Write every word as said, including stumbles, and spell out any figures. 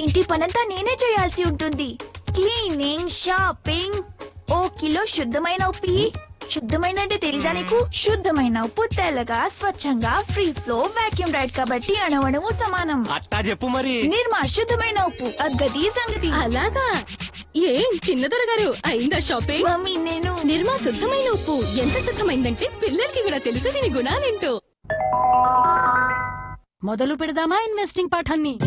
ఇంటి పనంతా నేనే చేయాల్సి ఉంటుంది. Cleaning, shopping. ఓ కిలో శుద్ధమైన ఉప్పు ఇయ్యి. శుద్ధమైన అంటే తెలీదా నీకు? శుద్ధమైన ఉప్పు తెల్లగా స్వచ్ఛంగా ఫ్రీ ఫ్లో వాక్యూమ్ రైడ్ కాబట్టి అణువణువు సమానం. అట్టా చెప్పు మరి. నిర్మా శుద్ధమైన ఉప్పు, అగ్గది సంగతి. అలాగా? ఏం చిన్నదొర గారు అయిందా షాపింగ్? మమ్మీ నేను నిర్మా శుద్ధమైన ఉప్పు ఎంత శుద్ధమైందంటే పిల్లలకి కూడా తెలుసు దీని గుణాలేంటో. మొదలు పెడదామా ఇన్వెస్టింగ్ పాఠాన్ని?